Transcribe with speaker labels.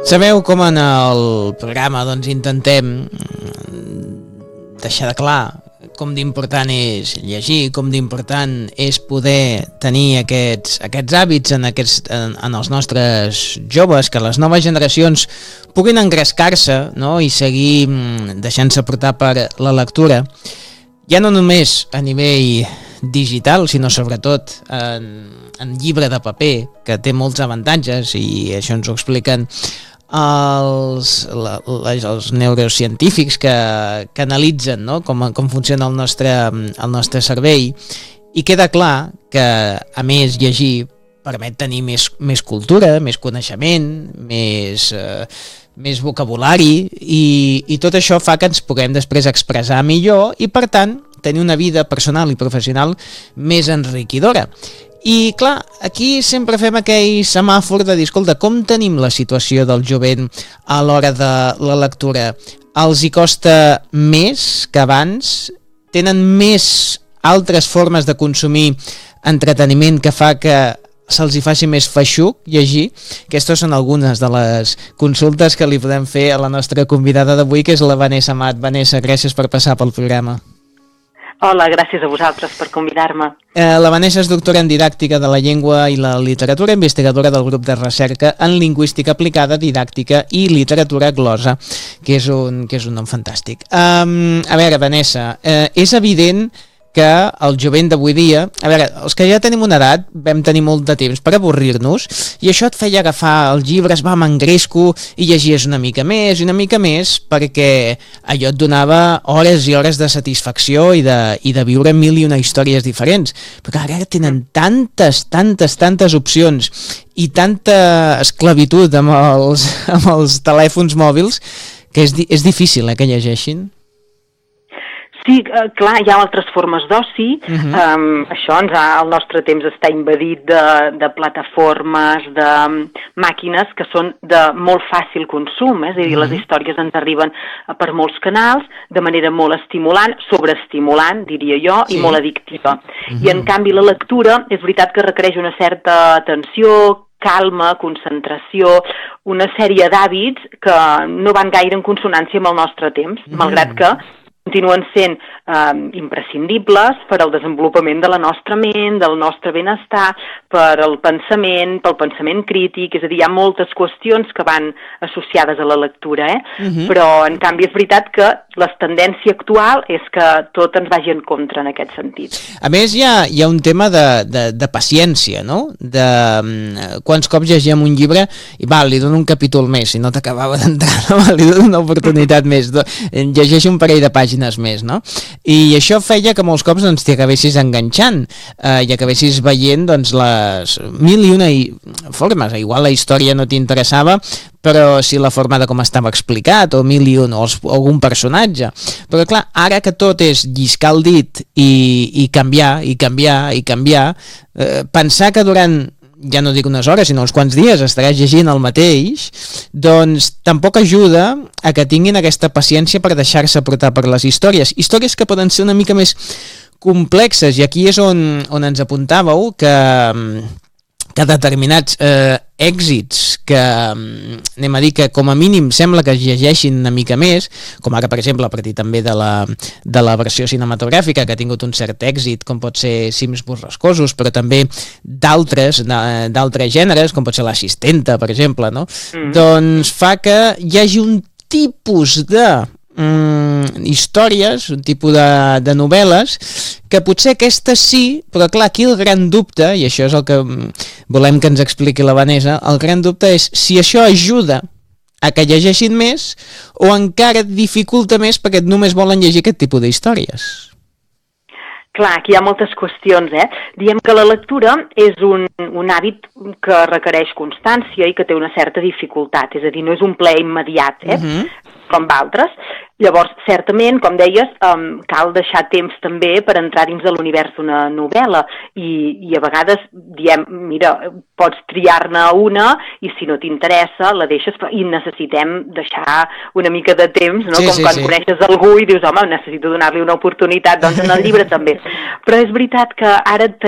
Speaker 1: Sabeu com en el programa intentem deixar de clar com d'important és llegir, com d'important és poder tenir aquests hàbits en els nostres joves, que les noves generacions puguin engrescar-se, no? I seguir deixant-se portar per la lectura, ja no només a nivell digital, sinó sobretot en llibre de paper, que té molts avantatges, i això ens ho expliquen els neurocientífics que analitzen, no? com funciona el nostre cervell, i queda clar que, a més, llegir permet tenir més cultura, més coneixement, més vocabulari, i tot això fa que ens puguem després expressar millor i, per tant, tenir una vida personal i professional més enriquidora. I clar, aquí sempre fem aquell semàfor de dir, escolta, com tenim la situació del jovent a l'hora de la lectura? Els hi costa més que abans? Tenen més altres formes de consumir entreteniment que fa que se'ls hi faci més feixuc llegir? Aquestes són algunes de les consultes que li podem fer a la nostra convidada d'avui, que és la Vanessa Amat. Vanessa, gràcies per passar pel programa.
Speaker 2: Hola, gràcies a vosaltres per convidar-me.
Speaker 1: La Vanessa és doctora en didàctica de la llengua i la literatura, investigadora del grup de recerca en lingüística aplicada, didàctica i literatura glosa, que és un nom fantàstic. A veure, Vanessa, és evident que el jovent d'avui dia, a veure, els que ja tenim una edat, vam tenir molt de temps per avorrir-nos, i això et feia agafar els llibres, m'engresco, i llegies una mica més, perquè allò et donava hores i hores de satisfacció i de viure mil i una històries diferents. Però ara tenen tantes opcions i tanta esclavitud amb els telèfons mòbils que és difícil que llegeixin.
Speaker 2: Sí, clar, hi ha altres formes d'oci. Això el nostre temps està invadit de plataformes, de màquines que són de molt fàcil consum, és a dir, les històries ens arriben per molts canals, de manera molt estimulant, sobreestimulant, diria jo, i molt addictiva. I en canvi la lectura és veritat que requereix una certa atenció, calma, concentració, una sèrie d'hàbits que no van gaire en consonància amb el nostre temps, malgrat que continuen sent imprescindibles per al desenvolupament de la nostra ment, del nostre benestar, pel pensament crític, és a dir, hi ha moltes qüestions que van associades a la lectura, però en canvi és veritat que la tendència actual és que tot ens vagi en contra en aquest sentit.
Speaker 1: A més, hi ha un tema de paciència, no? De quants cops llegim un llibre i li dono un capítol més, si no t'acabava d'entrar, li dono una oportunitat més, llegeixo un parell de pàgines més, no? I això feia que molts cops t'hi acabessis enganxant i acabessis veient les mil i una formes. Igual la història no t'interessava, però si la forma de com estava explicat, o mil i un, o algun personatge. Però clar, ara que tot és lliscar el dit i canviar, pensar que durant, ja no dic unes hores, sinó uns quants dies estaràs llegint el mateix, doncs tampoc ajuda a que tinguin aquesta paciència per deixar-se portar per les històries que poden ser una mica més complexes, i aquí és on ens apuntàveu que determinats èxits que, anem a dir, que com a mínim sembla que es llegeixin una mica més, com ara, per exemple, a partir també de la versió cinematogràfica, que ha tingut un cert èxit, com pot ser Cims borrascosos, però també d'altres gèneres, com pot ser L'assistenta, per exemple, no? Doncs fa que hi hagi un tipus de històries, un tipus de novel·les, que potser aquestes sí, però clar, aquí el gran dubte, i això és el que volem que ens expliqui la Vanessa, el gran dubte és si això ajuda a que llegeixin més o encara dificulta més perquè només volen llegir aquest tipus d'històries.
Speaker 2: Clar, aquí hi ha moltes qüestions, Diem que la lectura és un hàbit que requereix constància i que té una certa dificultat, és a dir, no és un plaer immediat, com d'altres. Llavors, certament, com deies, cal deixar temps també per entrar dins de l'univers d'una novel·la i a vegades diem, mira, pots triar-ne una i si no t'interessa la deixes, i necessitem deixar una mica de temps, no? Quan coneixes algú i dius, home, necessito donar-li una oportunitat, doncs en el llibre també. Però és veritat que ara